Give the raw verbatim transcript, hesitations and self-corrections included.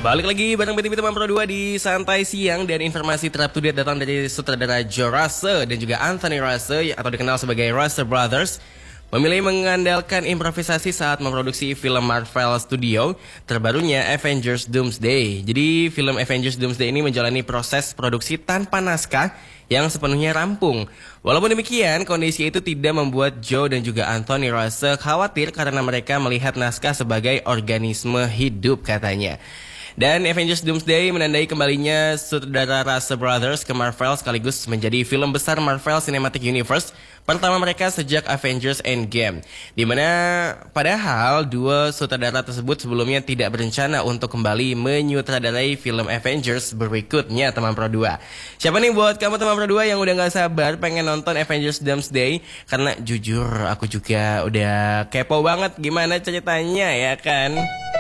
Balik lagi bareng B T V Teman Pro dua di Santai Siang. Dan informasi terupdate datang dari sutradara Joe Russell dan juga Anthony Russell atau dikenal sebagai Russell Brothers, memilih mengandalkan improvisasi saat memproduksi film Marvel Studio terbarunya Avengers Doomsday. Jadi film Avengers Doomsday ini menjalani proses produksi tanpa naskah yang sepenuhnya rampung. Walaupun demikian, kondisi itu tidak membuat Joe dan juga Anthony Russell khawatir karena mereka melihat naskah sebagai organisme hidup, katanya. Dan Avengers Doomsday menandai kembalinya sutradara Russell Brothers ke Marvel sekaligus menjadi film besar Marvel Cinematic Universe pertama mereka sejak Avengers Endgame. Dimana padahal dua sutradara tersebut sebelumnya tidak berencana untuk kembali menyutradarai film Avengers berikutnya, Teman Pro dua. Siapa nih buat kamu Teman Pro dua yang udah gak sabar pengen nonton Avengers Doomsday? Karena jujur aku juga udah kepo banget gimana ceritanya, ya kan?